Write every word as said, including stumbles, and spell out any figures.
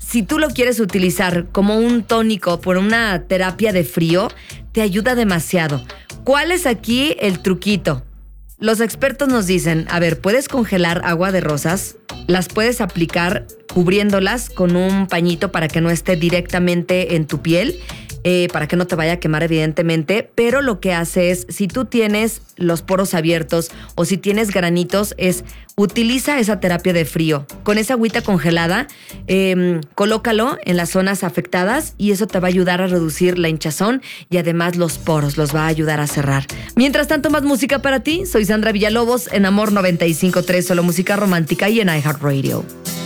si tú lo quieres utilizar como un tónico por una terapia de frío, te ayuda demasiado. ¿Cuál es aquí el truquito? Los expertos nos dicen, a ver, puedes congelar agua de rosas, las puedes aplicar cubriéndolas con un pañito para que no esté directamente en tu piel, eh, para que no te vaya a quemar evidentemente, pero lo que hace es, si tú tienes los poros abiertos o si tienes granitos, es utiliza esa terapia de frío. Con esa agüita congelada, eh, colócalo en las zonas afectadas y eso te va a ayudar a reducir la hinchazón y además los poros, los va a ayudar a cerrar. Mientras tanto, más música para ti. Soy Sandra Villalobos en Amor noventa y cinco punto tres, solo música romántica y en iHeartRadio.